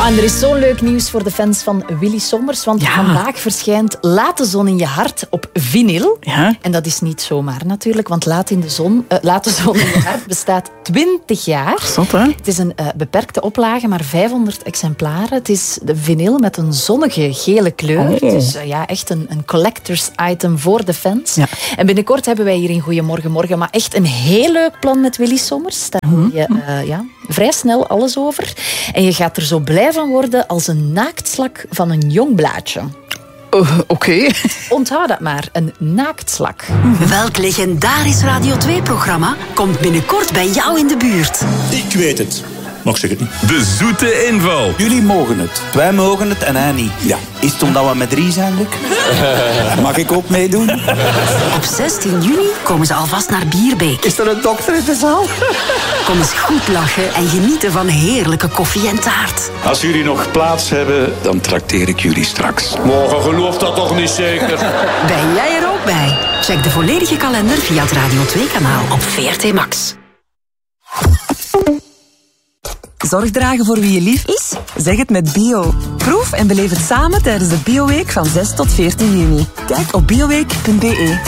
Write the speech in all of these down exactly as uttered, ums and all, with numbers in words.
Ja, en er is zo'n leuk nieuws voor de fans van Willy Sommers, want ja. vandaag verschijnt Laat de zon in je hart op vinyl. Ja. En dat is niet zomaar natuurlijk, want Laat, in de zon, uh, Laat de zon in je hart bestaat twintig jaar. Zot, hè? Het is een uh, beperkte oplage, maar vijfhonderd exemplaren. Het is de vinyl met een zonnige gele kleur. Oh. Dus uh, ja, echt een, een collectors item voor de fans. Ja. En binnenkort hebben wij hier in Goeiemorgen Morgen maar echt een heel leuk plan met Willy Sommers. Daar hoor je uh, ja, vrij snel alles over. En je gaat er zo blij van worden als een naaktslak van een jong blaadje. Uh, Oké. Okay. Onthoud dat maar, een naaktslak. Welk legendarisch Radio twee-programma komt binnenkort bij jou in de buurt? Ik weet het. Maar ik zeg het niet. De zoete inval. Jullie mogen het. Wij mogen het en hij niet. Ja. Is het omdat we met drie zijn, Luc? Mag ik ook meedoen? Op zestien juni komen ze alvast naar Bierbeek. Is er een dokter in de zaal? Kom eens goed lachen en genieten van heerlijke koffie en taart. Als jullie nog plaats hebben, dan trakteer ik jullie straks. Morgen gelooft dat toch niet zeker? Ben jij er ook bij? Check de volledige kalender via het Radio twee-kanaal op V R T Max. Zorg dragen voor wie je lief is? Zeg het met Bio. Proef en beleef het samen tijdens de Bioweek van zes tot veertien juni. Kijk op bioweek punt b e.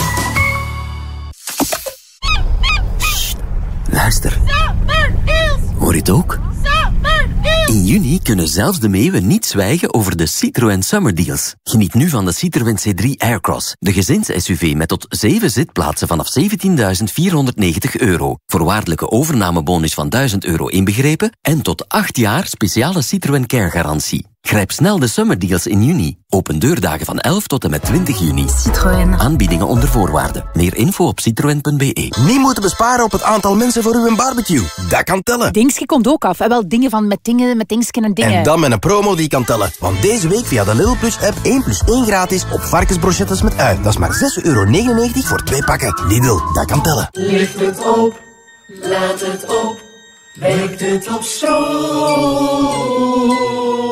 Sst, luister. Hoor je het ook? In juni kunnen zelfs de meeuwen niet zwijgen over de Citroën Summer Deals. Geniet nu van de Citroën C drie Aircross, de gezins-S U V met tot zeven zitplaatsen vanaf zeventienduizend vierhonderdnegentig euro. Voorwaardelijke overnamebonus van duizend euro inbegrepen en tot acht jaar speciale Citroën Care garantie. Grijp snel de Summer Deals in juni. Open deurdagen van elf tot en met twintig juni. Citroën. Aanbiedingen onder voorwaarden. Meer info op citroen punt b e. Niet moeten besparen op het aantal mensen voor uw barbecue. Dat kan tellen. Dingske komt ook af. En wel dingen van met dingen, met dingsken en dingen. En dan met een promo die kan tellen. Want deze week via de Lidl Plus app één plus één gratis op varkensbrochettes met ui. Dat is maar zes euro negenennegentig voor twee pakken. Lidl, dat kan tellen. Licht het op, laat het op, werkt het op stroom.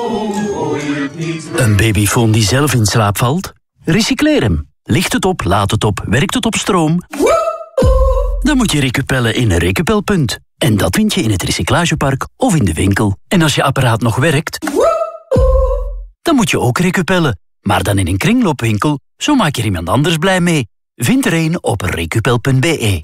Een babyfoon die zelf in slaap valt? Recycleer hem. Licht het op, laat het op, werkt het op stroom? Dan moet je recupellen in een recupelpunt. En dat vind je in het recyclagepark of in de winkel. En als je apparaat nog werkt, dan moet je ook recupellen. Maar dan in een kringloopwinkel, zo maak je er iemand anders blij mee. Vind er een op recupel punt b e.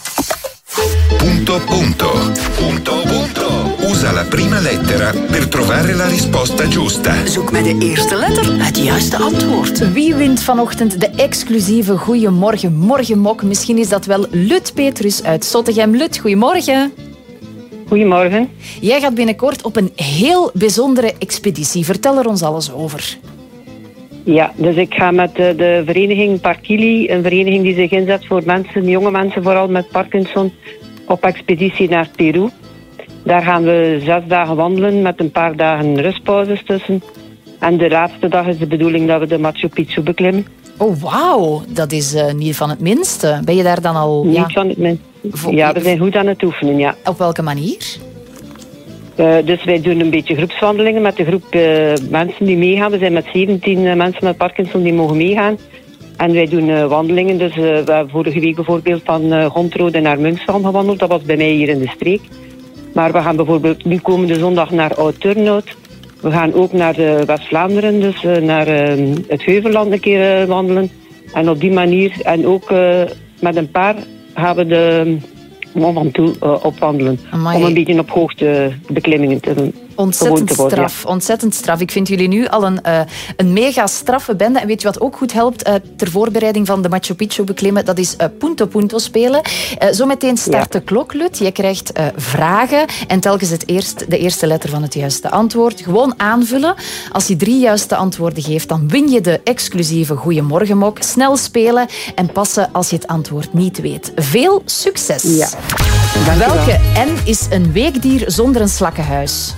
Punto punto. Punto punto. Usa la prima lettera per trovare la risposta giusta. Zoek met de eerste letter het juiste antwoord. Wie wint vanochtend de exclusieve Goeiemorgen Morgenmok? Misschien is dat wel Lut Petrus uit Sottegem. Lut, goedemorgen. Goedemorgen. Jij gaat binnenkort op een heel bijzondere expeditie. Vertel er ons alles over. Ja, dus ik ga met de, de vereniging Parkili, een vereniging die zich inzet voor mensen, jonge mensen vooral met Parkinson, op expeditie naar Peru. Daar gaan we zes dagen wandelen met een paar dagen rustpauzes tussen. En de laatste dag is de bedoeling dat we de Machu Picchu beklimmen. Oh, wauw. Dat is uh, niet van het minste. Ben je daar dan al... Niet ja, van het minste. Ja, we zijn goed aan het oefenen, ja. Op welke manier? Uh, dus wij doen een beetje groepswandelingen met de groep uh, mensen die meegaan. We zijn met zeventien uh, mensen met Parkinson die mogen meegaan. En wij doen uh, wandelingen. Dus uh, we hebben vorige week bijvoorbeeld van uh, Gondrode naar Munkstam gewandeld. Dat was bij mij hier in de streek. Maar we gaan bijvoorbeeld nu komende zondag naar Oud-Turnhout. We gaan ook naar uh, West-Vlaanderen, dus uh, naar uh, het Heuvelland een keer uh, wandelen. En op die manier, en ook uh, met een paar, gaan we de Mont Ventoux uh, opwandelen. Amai. Om een beetje op hoogte beklimmingen te doen. Ontzettend te worden, straf, ja. ontzettend straf. Ik vind jullie nu al een, uh, een mega straffe bende. En weet je wat ook goed helpt uh, ter voorbereiding van de Machu Picchu beklimmen? Dat is uh, punto punto spelen. Uh, zometeen start de klok, Lut. Je krijgt uh, vragen en telkens het eerst, de eerste letter van het juiste antwoord. Gewoon aanvullen. Als je drie juiste antwoorden geeft, dan win je de exclusieve Goeiemorgenmok. Snel spelen en passen als je het antwoord niet weet. Veel succes! Ja. Welke N is een weekdier zonder een slakkenhuis?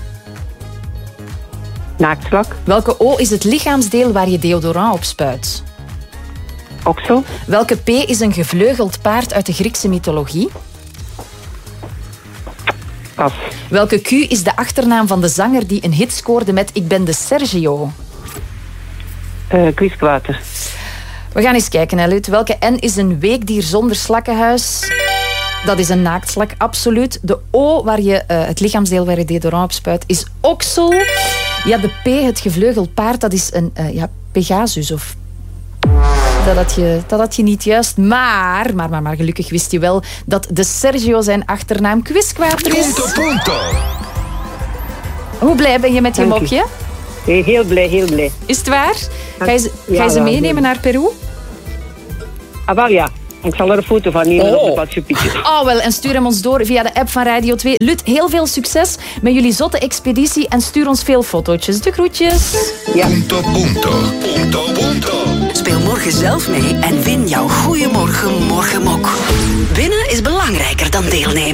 Naaktslak. Welke O is het lichaamsdeel waar je deodorant op spuit? Oksel. Welke P is een gevleugeld paard uit de Griekse mythologie? Pas. Welke Q is de achternaam van de zanger die een hit scoorde met Ik ben de Sergio? Uh, Quizquater. We gaan eens kijken, hè, Lut. Welke N is een weekdier zonder slakkenhuis? Dat is een naaktslak, absoluut. De O, waar je, uh, het lichaamsdeel waar je deodorant op spuit, is oksel. Ja, de P, het gevleugeld paard, dat is een uh, ja, Pegasus of... Dat had, je, dat had je niet juist. Maar, maar, maar, maar gelukkig wist je wel dat de Sergio zijn achternaam Quizquater is. Punto, punto. Hoe blij ben je met je Dank mokje? Nee, heel blij, heel blij. Is het waar? Ga je, ze- Ja, ga je ze wel, meenemen heel. naar Peru? Ah, wel ja. Ik zal er een foto van nemen Oh. op de Machu Picchu. Oh, wel. En stuur hem ons door via de app van Radio twee. Lut, heel veel succes met jullie zotte expeditie en stuur ons veel fotootjes. De groetjes. Ja. Punto, punto. Punto, punto. Speel morgen zelf mee en win jouw Goeiemorgen Morgenmok. Winnen is belangrijker dan deelnemen.